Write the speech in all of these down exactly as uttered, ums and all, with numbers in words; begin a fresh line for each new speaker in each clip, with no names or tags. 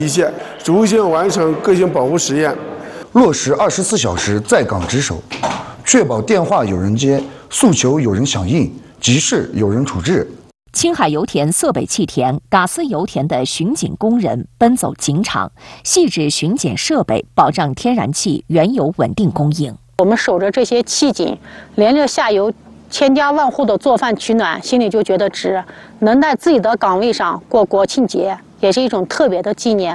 一线，逐渐完成各项保护实验，
落实二十四小时在岗值守，确保电话有人接，诉求有人响应，急事有人处置。
青海油田色北气田、嘎斯油田的巡检工人奔走警场，细致巡检设备，保障天然气、原油稳定供应。
我们守着这些气井，连着下游千家万户的做饭取暖，心里就觉得值。能在自己的岗位上过国庆节，也是一种特别的纪念。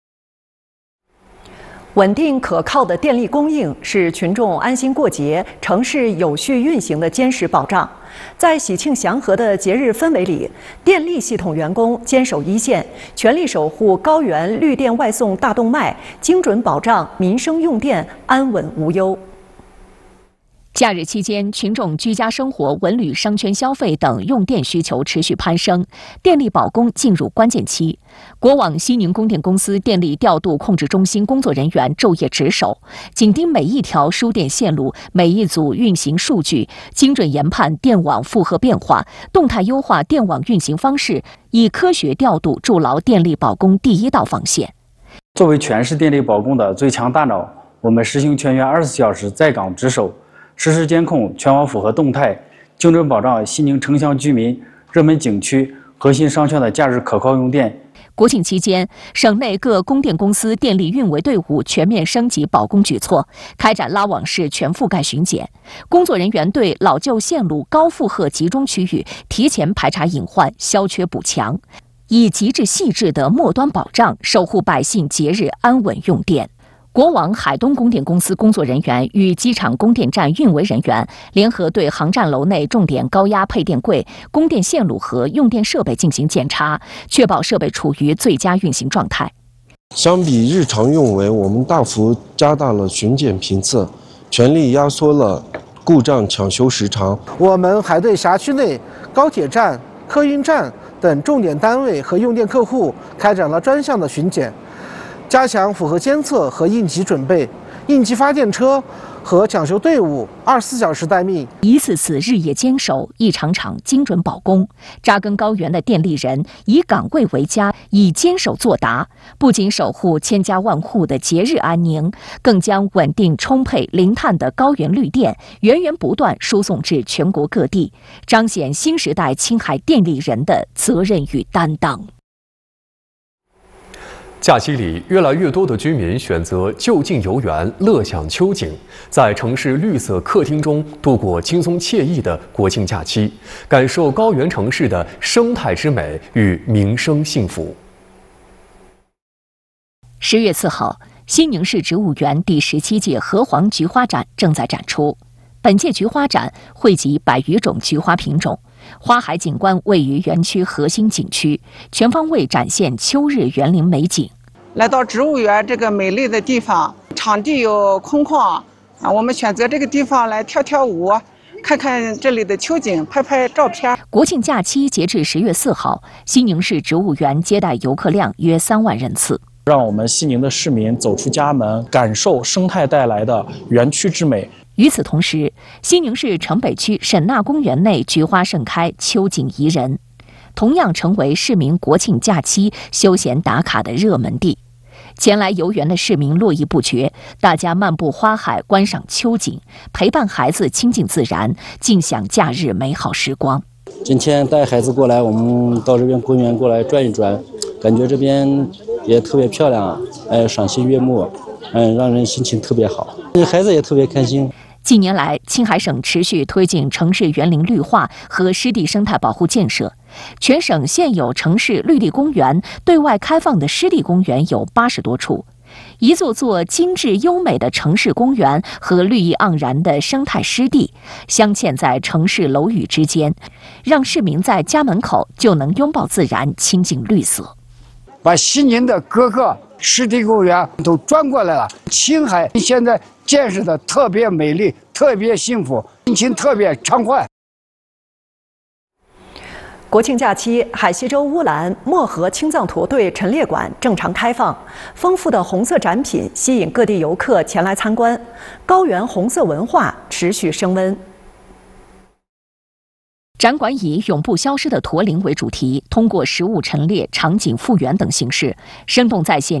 稳定可靠的电力供应是群众安心过节、城市有序运行的坚实保障。在喜庆祥和的节日氛围里，电力系统员工坚守一线，全力守护高原绿电外送大动脉，精准保障民生用电安稳无忧。
假日期间，群众居家生活、文旅、商圈消费等用电需求持续攀升，电力保供进入关键期。国网西宁供电公司电力调度控制中心工作人员昼夜值守，紧盯每一条输电线路、每一组运行数据，精准研判电网负荷变化，动态优化电网运行方式，以科学调度筑牢电力保供第一道防线。
作为全市电力保供的最强大脑，我们实行全员二十四小时在岗值守。实时监控全网符合动态，精准保障西宁城乡居民、热门景区、核心商圈的假日可靠用电。
国庆期间，省内各供电公司电力运维队伍全面升级保供举措，开展拉网式全覆盖巡检。工作人员对老旧线路、高负荷集中区域提前排查隐患，消缺补强，以极致细致的末端保障守护百姓节日安稳用电。国网海东供电公司工作人员与机场供电站运维人员联合对航站楼内重点高压配电柜、供电线路和用电设备进行检查，确保设备处于最佳运行状态。
相比日常用维，我们大幅加大了巡检频次，全力压缩了故障抢修时长。
我们还对辖区内高铁站、客运站等重点单位和用电客户开展了专项的巡检。加强符合监测和应急准备，应急发电车和抢修队伍二十四小时待命，
一次次日夜坚守，一场场精准保供。扎根高原的电力人以岗位为家，以坚守作答，不仅守护千家万户的节日安宁，更将稳定充沛零碳的高原绿电源源不断输送至全国各地，彰显新时代青海电力人的责任与担当。
假期里，越来越多的居民选择就近游园，乐享秋景，在城市绿色客厅中度过轻松惬意的国庆假期，感受高原城市的生态之美与民生幸福。
十月四号，西宁市植物园第十七届河黄菊花展正在展出。本届菊花展汇集百余种菊花品种，花海景观位于园区核心景区，全方位展现秋日园林美景。
来到植物园这个美丽的地方，场地又空旷啊，我们选择这个地方来跳跳舞，看看这里的秋景，拍拍照片。
国庆假期截至十月四号，西宁市植物园接待游客量约三万人次。
让我们西宁的市民走出家门，感受生态带来的园区之美。
与此同时，西宁市城北区沈纳公园内菊花盛开，秋景宜人，同样成为市民国庆假期休闲打卡的热门地。前来游园的市民络绎不绝，大家漫步花海，观赏秋景，陪伴孩子亲近自然，尽享假日美好时光。
今天带孩子过来，我们到这边公园过来转一转，感觉这边也特别漂亮，哎，赏心悦目，嗯，让人心情特别好，孩子也特别开心。
近年来，青海省持续推进城市园林绿化和湿地生态保护建设。全省现有城市绿地公园对外开放的湿地公园有八十多处，一座座精致优美的城市公园和绿意盎然的生态湿地镶嵌在城市楼宇之间，让市民在家门口就能拥抱自然，亲近绿色。
把西宁的各个湿地公园都转过来了，青海现在建设的特别美丽，特别幸福，心情特别畅快。
国庆假期，海西州乌兰漠河青藏驼队陈列馆正常开放，丰富的红色展品吸引各地游客前来参观，高原红色文化持续升温。
展馆以“永不消失的驼铃”为主题，通过实物陈列、场景复原等形式，生动再现